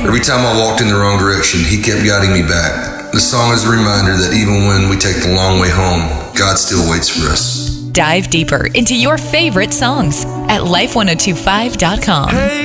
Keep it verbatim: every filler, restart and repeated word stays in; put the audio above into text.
Every time I walked in the wrong direction, he kept guiding me back. The song is a reminder that even when we take the long way home, God still waits for us. Dive deeper into your favorite songs at life ten twenty-five dot com. Hey